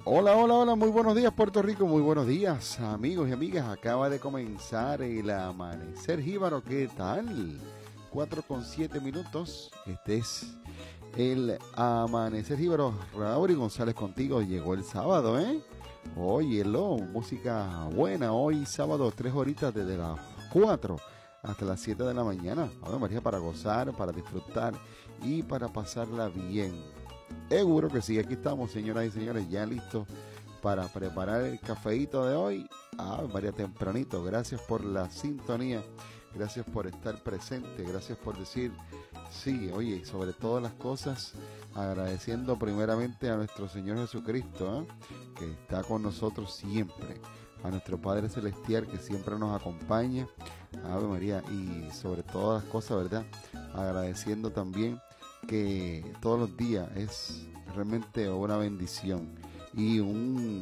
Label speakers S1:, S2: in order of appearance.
S1: Hola, hola, hola, muy buenos días Puerto Rico, muy buenos días amigos y amigas. Acaba de comenzar el amanecer jíbaro, ¿qué tal? 4:07. Este es el amanecer jíbaro. Raúl González contigo, llegó el sábado, ¿eh? Óyelo, música buena, hoy sábado, 3 horitas desde las 4 hasta las 7 de la mañana. Ave María, para gozar, para disfrutar y para pasarla bien. Seguro que sí, aquí estamos, señoras y señores, ya listos para preparar el cafeíto de hoy. María, tempranito, gracias por la sintonía, gracias por estar presente, gracias por decir sí, oye, y sobre todas las cosas, agradeciendo primeramente a nuestro Señor Jesucristo, que está con nosotros siempre, a nuestro Padre Celestial que siempre nos acompaña, Ave María, y sobre todas las cosas, ¿verdad? Agradeciendo también que todos los días es realmente una bendición y un